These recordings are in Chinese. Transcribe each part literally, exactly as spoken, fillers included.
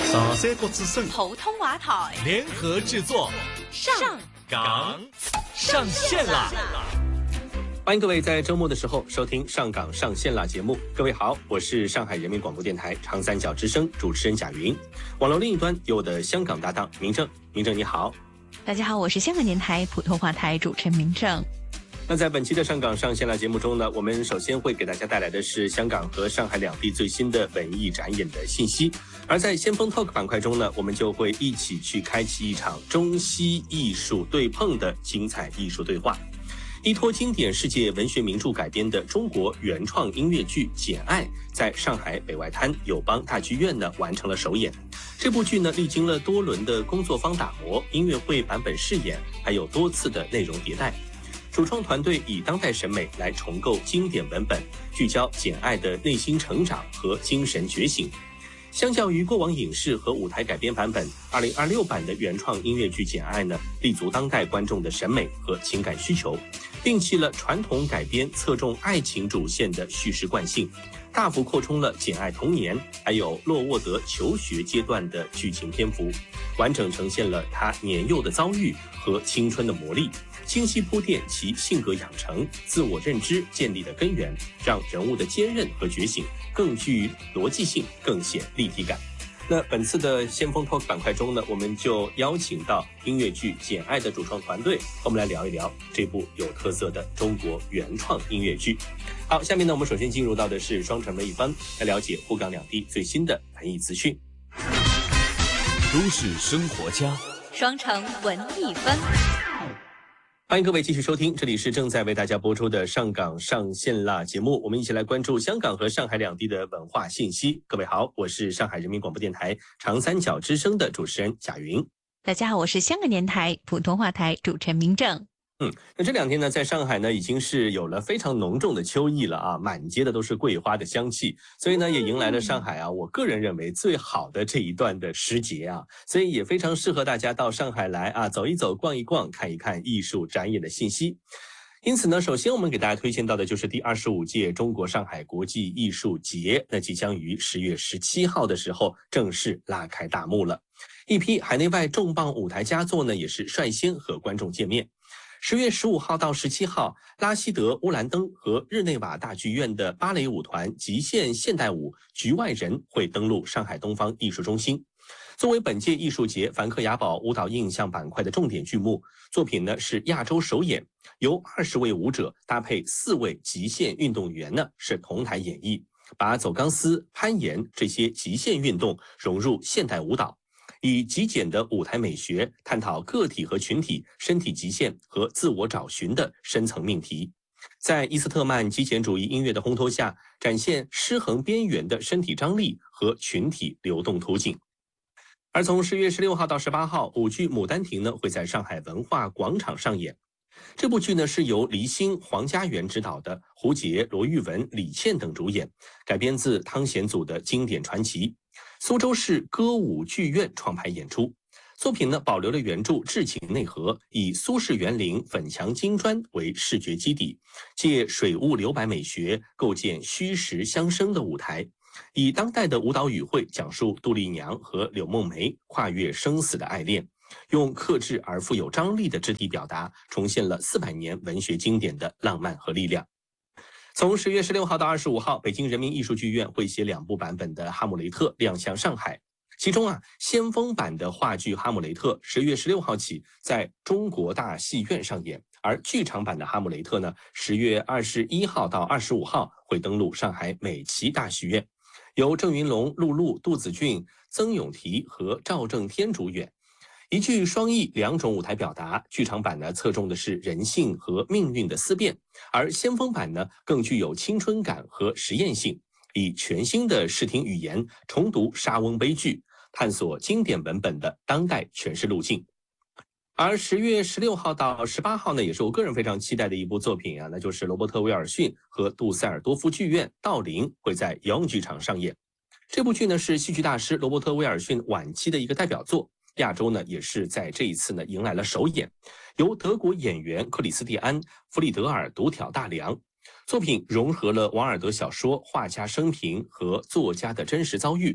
上山国之声普通话台联合制作， 上港上线啦！ 欢迎各位在周末的时候收听上港上线啦节目。各位好，我是上海人民广播电台长三角之声主持人贾云。网络另一端有我的香港搭档明正，明正你好。 大家好，我是香港电台普通话台主持人明正。 那在本期的上港上线啦节目中呢，我们首先会给大家带来的是香港和上海两地最新的文艺展演的信息。而在先锋 Talk 板块中呢，我们就会一起去开启一场中西艺术对碰的精彩艺术对话。依托经典世界文学名著改编的中国原创音乐剧《简爱》在上海北外滩友邦大剧院呢完成了首演。这部剧呢历经了多轮的工作坊打磨、音乐会版本试演，还有多次的内容迭代。主创团队以当代审美来重构经典文本，聚焦简爱的内心成长和精神觉醒。相较于过往影视和舞台改编版本，二零二六版的原创音乐剧《简爱》呢，立足当代观众的审美和情感需求，摒弃了传统改编侧重爱情主线的叙事惯性，大幅扩充了简爱童年还有洛沃德求学阶段的剧情篇幅，完整呈现了他年幼的遭遇和青春的磨砺，清晰铺垫其性格养成、自我认知建立的根源，让人物的坚韧和觉醒更具逻辑性，更显立体感。那本次的先锋 Talk 板块中呢，我们就邀请到音乐剧《简爱》的主创团队，和我们来聊一聊这部有特色的中国原创音乐剧。好，下面呢，我们首先进入到的是双城文艺番，来了解沪港两地最新的文艺资讯。 都市生活家， 双城文艺番。 欢迎各位继续收听，这里是正在为大家播出的上港上线啦节目，我们一起来关注香港和上海两地的文化信息。各位好，我是上海人民广播电台长三角之声的主持人贾云。 大家好，我是香港电台普通话台主持人明正。 嗯，那这两天呢，在上海呢，已经是有了非常浓重的秋意了啊，满街的都是桂花的香气，所以呢，也迎来了上海啊，我个人认为最好的这一段的时节啊，所以也非常适合大家到上海来啊，走一走、逛一逛、看一看艺术展演的信息。因此呢，首先我们给大家推荐到的就是第二十五届中国上海国际艺术节，那即将于十月十七号的时候正式拉开大幕了。一批海内外重磅舞台佳作呢，也是率先和观众见面。十月十五号到十七号，拉希德乌兰登和日内瓦大剧院的芭蕾舞团极限现代舞《局外人》会登陆上海东方艺术中心。作为本届艺术节梵克雅宝舞蹈印象板块的重点剧目，作品呢是亚洲首演，由二十位舞者搭配四位极限运动员呢是同台演绎，把走钢丝、攀岩这些极限运动融入现代舞蹈。以极简的舞台美学探讨个体和群体身体极限和自我找寻的深层命题，在伊斯特曼极简主义音乐的烘托下，展现失衡边缘的身体张力和群体流动图景。而从十月十六号到十八号，舞剧《牡丹亭》呢会在上海文化广场上演。这部剧呢是由黎星、黄家源执导的，胡洁、罗玉文、李倩等主演，改编自汤显祖的经典传奇。苏州市歌舞剧院创排演出，作品呢保留了原著至情内核，以苏式园林、粉墙金砖为视觉基底，借水雾留白美学构建虚实相生的舞台，以当代的舞蹈语汇讲述杜丽娘和柳梦梅跨越生死的爱恋，用克制而富有张力的肢体表达，重现了四百年文学经典的浪漫和力量。从十月十六号到二十五号，北京人民艺术剧院会携两部版本的《哈姆雷特》亮相上海。其中啊，先锋版的话剧《哈姆雷特》十月十六号起在中国大戏院上演，而剧场版的《哈姆雷特》呢，十月二十一号到二十五号会登陆上海美琪大戏院，由郑云龙、陆路、杜子俊、曾永提和赵正天主演。一剧双艺两种舞台表达，剧场版呢侧重的是人性和命运的思辨，而先锋版呢更具有青春感和实验性，以全新的视听语言重读莎翁悲剧，探索经典文本的当代诠释路径。而十月十六号到十八号呢，也是我个人非常期待的一部作品啊，那就是罗伯特·威尔逊和杜塞尔多夫剧院道林会在遥永剧场上演。这部剧呢是戏剧大师罗伯特·威尔逊晚期的一个代表作，亚洲呢也是在这一次呢迎来了首演，由德国演员克里斯蒂安·弗里德尔独挑大梁。作品融合了王尔德小说、画家生平和作家的真实遭遇，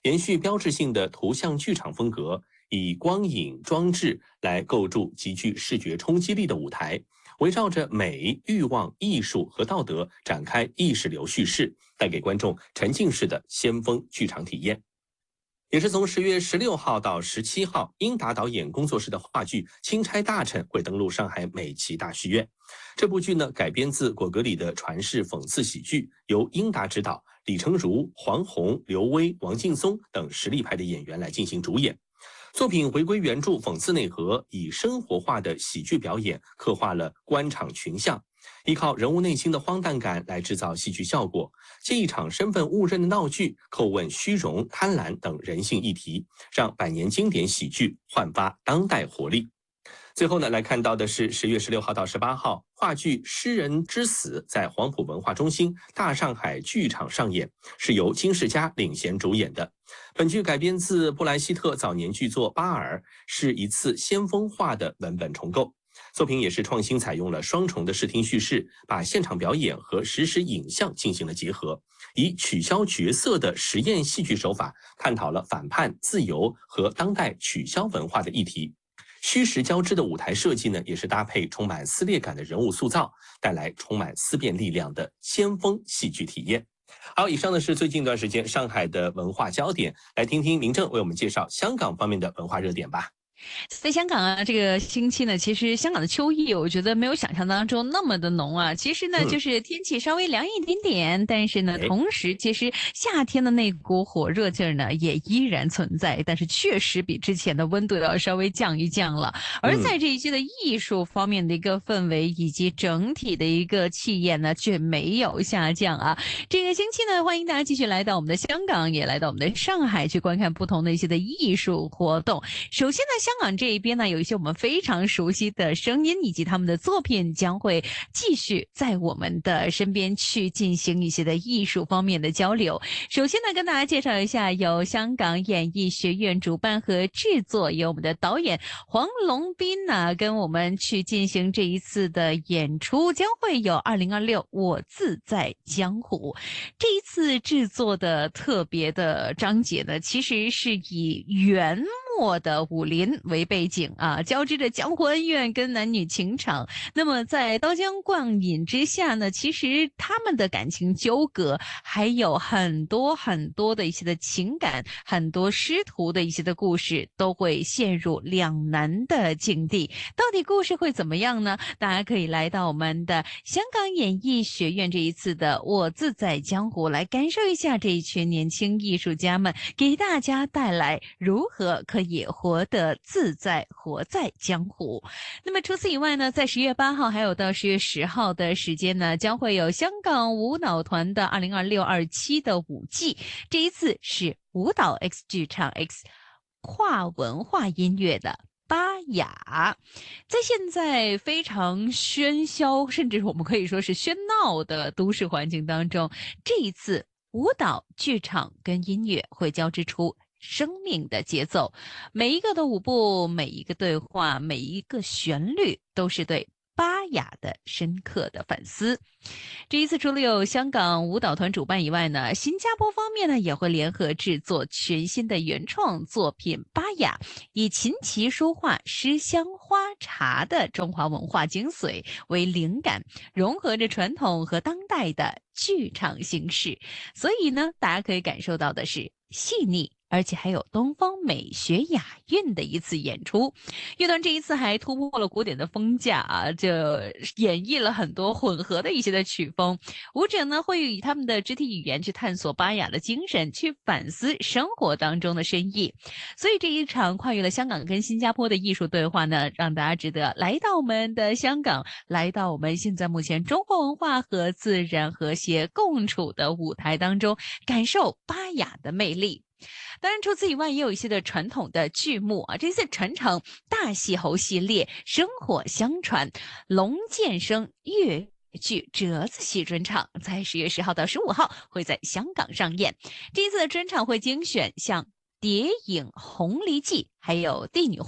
延续标志性的图像剧场风格，以光影装置来构筑极具视觉冲击力的舞台，围绕着美、欲望、艺术和道德展开意识流叙事，带给观众沉浸式的先锋剧场体验。也是从十月十六号到十七号，英达导演工作室的话剧《钦差大臣》会登陆上海美琪大剧院。这部剧呢改编自果戈里的传世讽刺喜剧，由英达执导，李成儒、黄宏、刘威、王劲松等实力派的演员来进行主演。作品回归原著，讽刺内核，以生活化的喜剧表演刻画了官场群像，依靠人物内心的荒诞感来制造戏剧效果，借一场身份误认的闹剧，叩问虚荣、贪婪等人性议题，让百年经典喜剧焕发当代活力。最后呢，来看到的是十月十六号到十八号，话剧《诗人之死》在黄埔文化中心大上海剧场上演，是由金世佳领衔主演的。本剧改编自布莱希特早年剧作《巴尔》，是一次先锋化的文本重构。作品也是创新采用了双重的视听叙事，把现场表演和实时影像进行了结合，以取消角色的实验戏剧手法，探讨了反叛、自由和当代取消文化的议题。虚实交织的舞台设计呢，也是搭配充满撕裂感的人物塑造，带来充满思辨力量的先锋戏剧体验。好，以上呢是最近一段时间上海的文化焦点，来听听明正为我们介绍香港方面的文化热点吧。 在香港啊，这个星期呢，其实香港的秋意，我觉得没有想象当中那么的浓啊。其实呢， 嗯、 就是天气稍微凉一点点，但是呢， 哎、 同时其实夏天的那股火热劲儿呢，也依然存在，但是确实比之前的温度要稍微降一降了。而在这一季的艺术方面的一个氛围以及整体的一个气焰呢，却没有下降啊。这个星期呢，欢迎大家继续来到我们的香港，也来到我们的上海去观看不同的一些的艺术活动。首先呢，香港这一边呢，有一些我们非常熟悉的声音以及他们的作品将会继续在我们的身边去进行一些的艺术方面的交流。首先呢，跟大家介绍一下由香港演艺学院主办和制作，由我们的导演黄龙斌呢跟我们去进行这一次的演出，将会有二零二六我自在江湖。这一次制作的特别的章节呢，其实是以元末的武林为背景啊，交织着江湖恩怨跟男女情长。那么在刀枪棍影之下呢，其实他们的感情纠葛，还有很多很多的一些的情感，很多师徒的一些的故事，都会陷入两难的境地。到底故事会怎么样呢？大家可以来到我们的香港演艺学院这一次的我自在江湖，来感受一下这一群年轻艺术家们给大家带来如何可以活得自在，活在江湖。那么除此以外呢，在十月八号还有到十月十号的时间呢，将会有香港舞蹈团的二零二六二七的舞季，这一次是舞蹈 X 剧场 X 跨文化音乐的巴雅。在现在非常喧嚣，甚至我们可以说是喧闹的都市环境当中，这一次舞蹈剧场跟音乐会交织出生命的节奏，每一个的舞步，每一个对话，每一个旋律，都是对巴雅的深刻的反思。这一次除了有香港舞蹈团主办以外呢，新加坡方面呢也会联合制作全新的原创作品巴雅，以琴棋书画诗香花茶的中华文化精髓为灵感，融合着传统和当代的剧场形式。所以呢，大家可以感受到的是细腻而且还有东方美学雅韵的一次演出。乐团这一次还突破了古典的风架啊，就演绎了很多混合的一些的曲风。舞者呢会以他们的肢体语言去探索巴雅的精神，去反思生活当中的深意。所以这一场跨越了香港跟新加坡的艺术对话呢，让大家值得来到我们的香港，来到我们现在目前中国文化和自然和谐共处的舞台当中，感受巴雅的魅力。当然除此以外也有一些的传统的剧目啊，这次传承大戏猴系列生火相传龙剑声粤剧折子戏专场，在十月十号到十五号会在香港上演。这一次的专场会精选像蝶影红梨记还有帝女花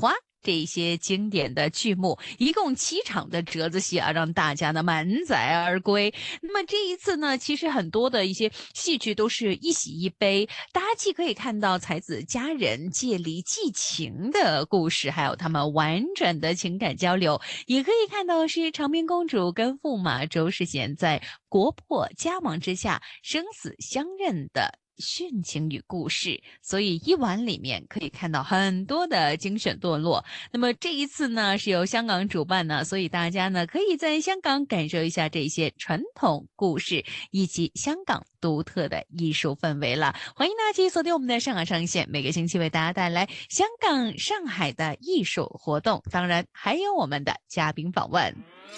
这一些经典的剧目，一共七场的折子戏啊，让大家呢满载而归。那么这一次呢，其实很多的一些戏剧都是一喜一悲，大家既可以看到才子佳人借离寄情的故事，还有他们婉转的情感交流，也可以看到是长篇公主跟驸马周世贤在国破家亡之下生死相认的殉情与故事，所以一晚里面可以看到很多的精选段落。那么这一次呢是由香港主办呢，所以大家呢可以在香港感受一下这些传统故事以及香港独特的艺术氛围了。欢迎大家继续锁定我们的上海上线，每个星期为大家带来香港、上海的艺术活动，当然还有我们的嘉宾访问。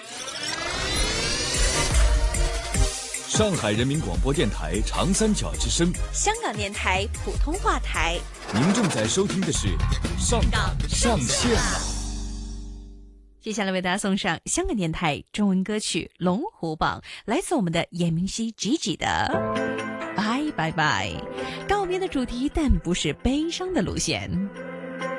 上海人民广播电台长三角之声， 香港电台普通话台。 您正在收听的是上港上线了。 接下来为大家送上香港电台中文歌曲《龙虎榜》，来自我们的叶明熙 Gigi 的拜拜拜。告别的主题，但不是悲伤的路线。